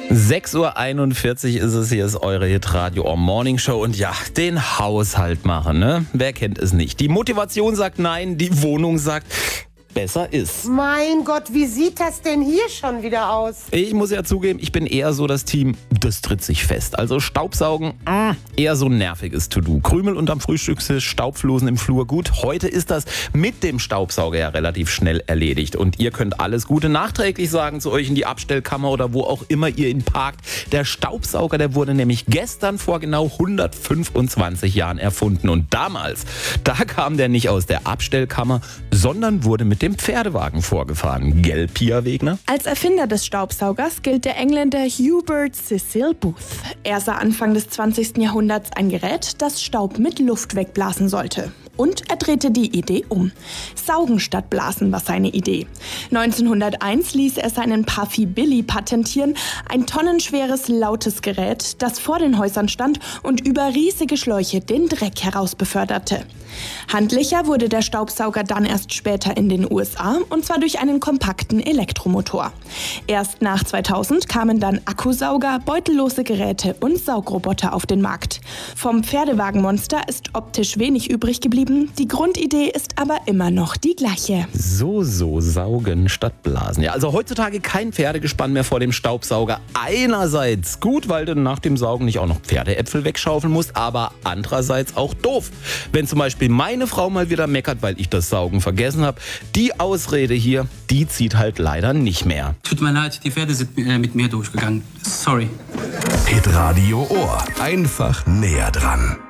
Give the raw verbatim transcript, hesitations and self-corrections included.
sechs Uhr einundvierzig ist es, hier ist eure Hitradio Ohr Morning Show und ja, den Haushalt machen, ne? Wer kennt es nicht? Die Motivation sagt nein, die Wohnung sagt, besser ist. Mein Gott, wie sieht das denn hier schon wieder aus? Ich muss ja zugeben, ich bin eher so das Team, das tritt sich fest. Also Staubsaugen, mh, eher so ein nerviges To-Do. Krümel unterm Frühstückstisch, Staubflosen im Flur, gut. Heute ist das mit dem Staubsauger ja relativ schnell erledigt. Und ihr könnt alles Gute nachträglich sagen zu euch in die Abstellkammer oder wo auch immer ihr ihn parkt. Der Staubsauger, der wurde nämlich gestern vor genau hundertfünfundzwanzig Jahren erfunden. Und damals, da kam der nicht aus der Abstellkammer, sondern wurde mit dem Pferdewagen vorgefahren. Gell, Pia Wegner? Als Erfinder des Staubsaugers gilt der Engländer Hubert Cecil Booth. Er sah Anfang des zwanzigsten Jahrhunderts ein Gerät, das Staub mit Luft wegblasen sollte. Und er drehte die Idee um. Saugen statt Blasen war seine Idee. neunzehnhunderteins ließ er seinen Puffy Billy patentieren, ein tonnenschweres, lautes Gerät, das vor den Häusern stand und über riesige Schläuche den Dreck herausbeförderte. Handlicher wurde der Staubsauger dann erst später in den U S A, und zwar durch einen kompakten Elektromotor. Erst nach zweitausend kamen dann Akkusauger, beutellose Geräte und Saugroboter auf den Markt. Vom Pferdewagenmonster ist optisch wenig übrig geblieben. Die Grundidee ist aber immer noch die gleiche. So, so, saugen statt blasen. Ja, also heutzutage kein Pferdegespann mehr vor dem Staubsauger. Einerseits gut, weil du nach dem Saugen nicht auch noch Pferdeäpfel wegschaufeln musst, aber andererseits auch doof. Wenn zum Beispiel meine Frau mal wieder meckert, weil ich das Saugen vergessen habe, die Ausrede hier, die zieht halt leider nicht mehr. Tut mir leid, die Pferde sind äh, mit mir durchgegangen. Sorry. Hitradio Ohr. Einfach näher dran.